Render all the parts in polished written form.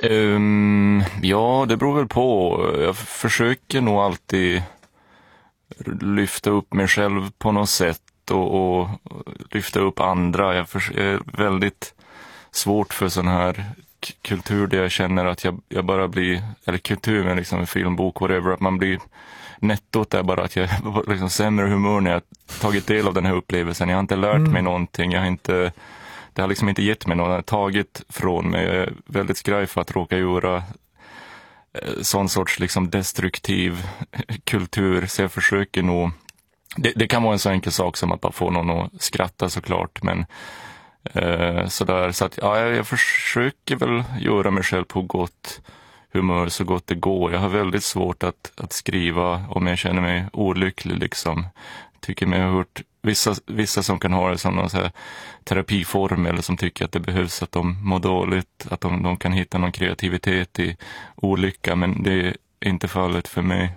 Ja, det beror väl på. Jag försöker nog alltid lyfta upp mig själv på något sätt och lyfta upp andra. Jag är väldigt svårt för sån här kultur där jag känner att jag bara blir, eller kultur med liksom en filmbok, whatever, att man blir nettot är bara att jag är liksom sämre humör när jag tagit del av den här upplevelsen. Jag har inte lärt mig någonting, det har liksom inte gett mig något, det har tagit från mig. Jag är väldigt skraj för att råka göra sån sorts liksom destruktiv kultur, så jag försöker nog, det kan vara en så enkel sak som att bara få någon att skratta såklart, men sådär, så att ja, jag försöker väl göra mig själv på gott humör så gott det går. Jag har väldigt svårt att skriva om jag känner mig olycklig liksom. Tycker mig ha hört vissa som kan ha det som någon så här terapiform, eller som tycker att det behövs att de mår dåligt, att de kan hitta någon kreativitet i olycka, men det är inte fallet för mig.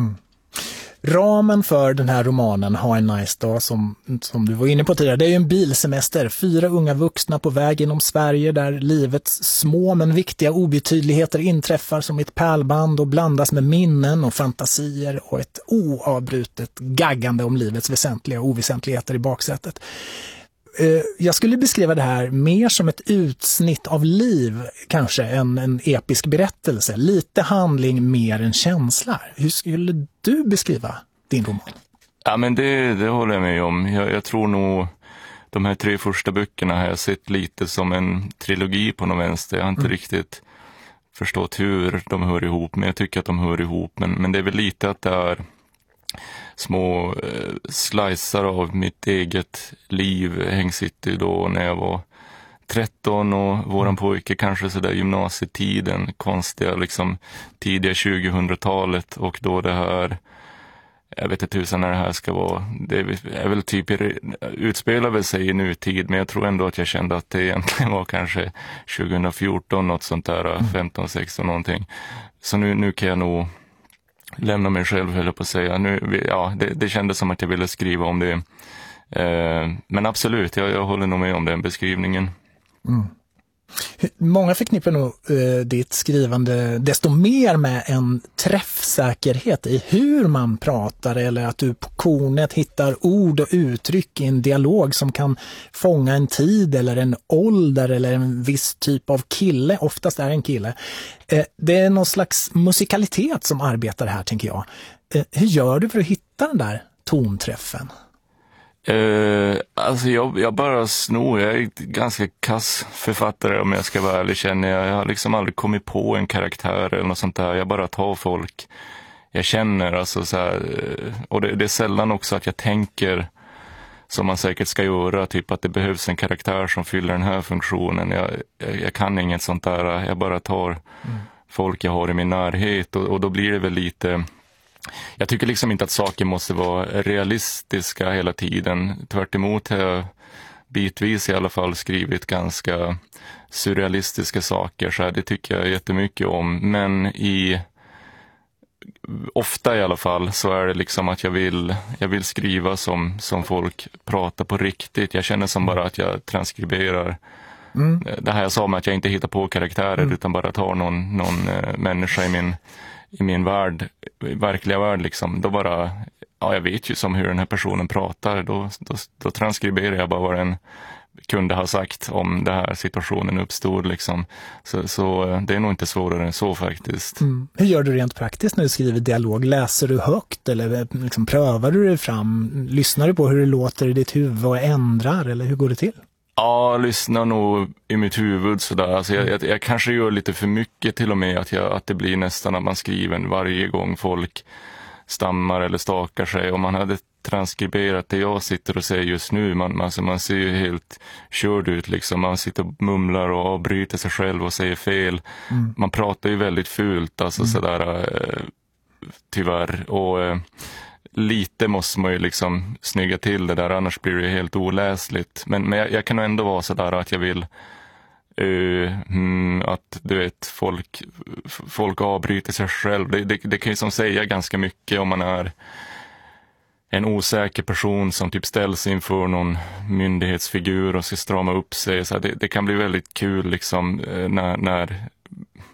Ramen för den här romanen Ha en nice dag, som du var inne på tidigare, det är ju en bilsemester. 4 unga vuxna på väg genom Sverige där livets små men viktiga obetydligheter inträffar som ett pärlband och blandas med minnen och fantasier och ett oavbrutet gaggande om livets väsentliga och oväsentligheter i baksätet. Jag skulle beskriva det här mer som ett utsnitt av liv, kanske en episk berättelse. Lite handling, mer än känsla. Hur skulle du beskriva din roman? Ja, men det håller jag med om. Jag tror nog de här 3 första böckerna har jag sett lite som en trilogi på något vänster. Jag har inte riktigt förstått hur de hör ihop, men jag tycker att de hör ihop. Men det är väl lite att det är små slicer av mitt eget liv. Hängcity då när jag var 13 och våran pojke kanske sådär gymnasietiden, konstiga liksom tidiga 2000-talet, och då det här, jag vet inte tusan när det här ska vara, det är väl typ utspelar väl sig i nutid, men jag tror ändå att jag kände att det egentligen var kanske 2014, något sånt där, 15, 16 någonting. Så nu kan jag nog lämna mig själv, höll jag på att säga. Det kändes som att jag ville skriva om det. Men absolut, jag håller nog med om den beskrivningen. Många förknippar nog ditt skrivande desto mer med en träffsäkerhet i hur man pratar, eller att du på kornet hittar ord och uttryck i en dialog som kan fånga en tid eller en ålder eller en viss typ av kille, oftast är en kille. Det är någon slags musikalitet som arbetar här, tänker jag. Hur gör du för att hitta den där tonträffen? Alltså jag bara snor. Jag är ganska kass författare, om jag ska vara ärlig, känner jag. Jag har liksom aldrig kommit på en karaktär eller något sånt där. Jag bara tar folk jag känner, alltså så här, och det är sällan också att jag tänker som man säkert ska göra, typ att det behövs en karaktär som fyller den här funktionen. Jag kan inget sånt där. Jag bara tar folk jag har i min närhet, och då blir det väl lite. Jag tycker liksom inte att saker måste vara realistiska hela tiden. Tvärt emot har jag bitvis i alla fall skrivit ganska surrealistiska saker. Så det tycker jag jättemycket om. Men ofta i alla fall så är det liksom att jag vill skriva som folk pratar på riktigt. Jag känner som bara att jag transkriberar. Det här jag sa med att jag inte hittar på karaktärer utan bara tar någon människa i min värld, verkliga värld liksom. Då bara, jag vet ju som hur den här personen pratar, då transkriberar jag bara vad den kunde ha sagt om den här situationen uppstod liksom. Så det är nog inte svårare än så faktiskt. Hur gör du rent praktiskt när du skriver dialog? Läser du högt eller liksom prövar du det fram? Lyssnar du på hur det låter i ditt huvud och ändrar, eller hur går det till? Ja, jag lyssnar nog i mitt huvud sådär. Alltså jag kanske gör lite för mycket till och med, att det blir nästan att man skriver varje gång folk stammar eller stakar sig. Om man hade transkriberat det jag sitter och säger just nu, man ser ju helt körd ut liksom. Man sitter och mumlar och avbryter sig själv och säger fel. Man pratar ju väldigt fult, alltså sådär, tyvärr. Och lite måste man ju liksom snygga till det där, annars blir det helt oläsligt. Men jag kan ändå vara sådär att jag vill att du vet, folk avbryter sig själv. Det kan ju som säga ganska mycket om man är en osäker person som typ ställs inför någon myndighetsfigur och ska strama upp sig. Så det kan bli väldigt kul liksom när